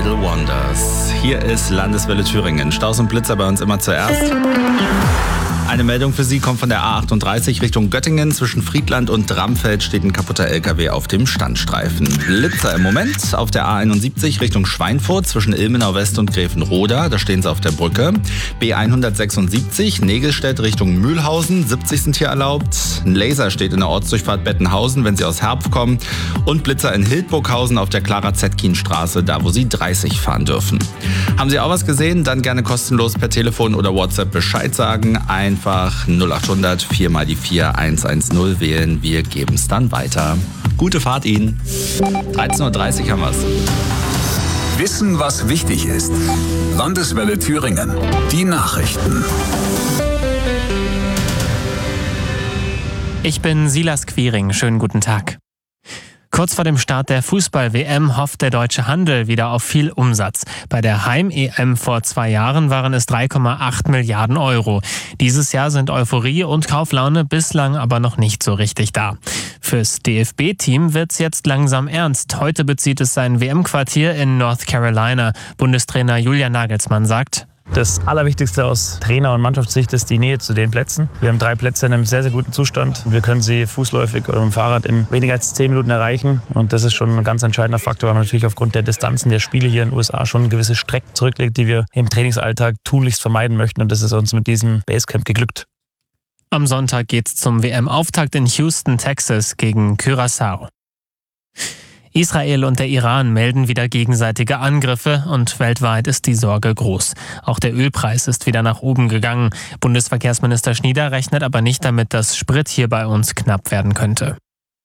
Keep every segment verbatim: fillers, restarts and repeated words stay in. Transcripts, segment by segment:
Little Wonders. Hier ist Landeswelle Thüringen. Staus und Blitzer bei uns immer zuerst. Eine Meldung für Sie kommt von der A achtunddreißig Richtung Göttingen. Zwischen Friedland und Dramfeld steht ein kaputter L K W auf dem Standstreifen. Blitzer im Moment auf der A einundsiebzig Richtung Schweinfurt zwischen Ilmenau West und Gräfenroda. Da stehen Sie auf der Brücke. B hundertsechsundsiebzig Negelstedt Richtung Mühlhausen. siebzig sind hier erlaubt. Ein Laser steht in der Ortsdurchfahrt Bettenhausen, wenn Sie aus Herpf kommen. Und Blitzer in Hildburghausen auf der Clara-Zetkin-Straße, da wo Sie dreißig fahren dürfen. Haben Sie auch was gesehen? Dann gerne kostenlos per Telefon oder WhatsApp Bescheid sagen. Einfach null achthundert vier mal die vier eins eins null wählen. Wir geben es dann weiter. Gute Fahrt Ihnen. dreizehn Uhr dreißig haben wir es. Wissen, was wichtig ist. Landeswelle Thüringen. Die Nachrichten. Ich bin Silas Quiring. Schönen guten Tag. Kurz vor dem Start der Fußball-W M hofft der deutsche Handel wieder auf viel Umsatz. Bei der Heim-E M vor zwei Jahren waren es drei Komma acht Milliarden Euro. Dieses Jahr sind Euphorie und Kauflaune bislang aber noch nicht so richtig da. Fürs D F B-Team wird's jetzt langsam ernst. Heute bezieht es sein W M-Quartier in North Carolina. Bundestrainer Julian Nagelsmann sagt: Das Allerwichtigste aus Trainer- und Mannschaftssicht ist die Nähe zu den Plätzen. Wir haben drei Plätze in einem sehr, sehr guten Zustand. Wir können sie fußläufig oder mit dem Fahrrad in weniger als zehn Minuten erreichen. Und das ist schon ein ganz entscheidender Faktor, weil man natürlich aufgrund der Distanzen der Spiele hier in den U S A schon gewisse Strecken zurücklegt, die wir im Trainingsalltag tunlichst vermeiden möchten. Und das ist uns mit diesem Basecamp geglückt. Am Sonntag geht's zum W M-Auftakt in Houston, Texas gegen Curaçao. Israel und der Iran melden wieder gegenseitige Angriffe und weltweit ist die Sorge groß. Auch der Ölpreis ist wieder nach oben gegangen. Bundesverkehrsminister Schnieder rechnet aber nicht damit, dass Sprit hier bei uns knapp werden könnte.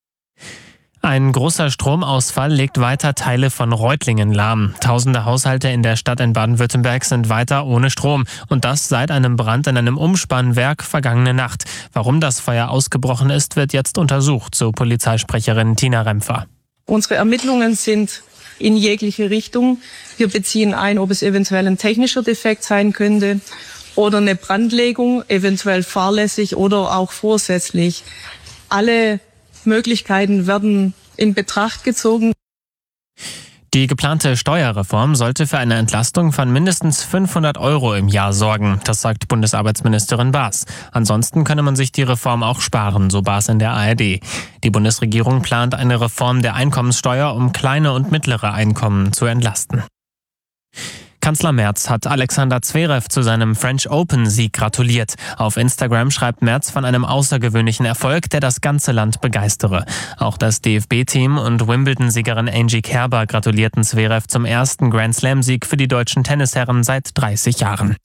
Ein großer Stromausfall legt weiter Teile von Reutlingen lahm. Tausende Haushalte in der Stadt in Baden-Württemberg sind weiter ohne Strom. Und das seit einem Brand in einem Umspannwerk vergangene Nacht. Warum das Feuer ausgebrochen ist, wird jetzt untersucht, so Polizeisprecherin Tina Rempfer. Unsere Ermittlungen sind in jegliche Richtung. Wir beziehen ein, ob es eventuell ein technischer Defekt sein könnte oder eine Brandlegung, eventuell fahrlässig oder auch vorsätzlich. Alle Möglichkeiten werden in Betracht gezogen. Die geplante Steuerreform sollte für eine Entlastung von mindestens fünfhundert Euro im Jahr sorgen. Das sagt Bundesarbeitsministerin Baas. Ansonsten könne man sich die Reform auch sparen, so Baas in der A R D. Die Bundesregierung plant eine Reform der Einkommenssteuer, um kleine und mittlere Einkommen zu entlasten. Kanzler Merz hat Alexander Zverev zu seinem French Open-Sieg gratuliert. Auf Instagram schreibt Merz von einem außergewöhnlichen Erfolg, der das ganze Land begeistere. Auch das D F B-Team und Wimbledon-Siegerin Angie Kerber gratulierten Zverev zum ersten Grand-Slam-Sieg für die deutschen Tennisherren seit dreißig Jahren.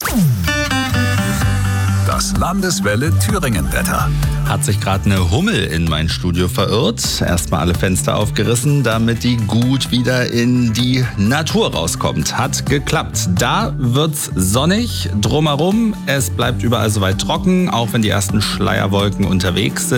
Das Landeswelle Thüringen-Wetter. Hat sich gerade eine Hummel in mein Studio verirrt. Erstmal alle Fenster aufgerissen, damit die gut wieder in die Natur rauskommt. Hat geklappt. Da wird's sonnig drumherum. Es bleibt überall soweit trocken, auch wenn die ersten Schleierwolken unterwegs sind.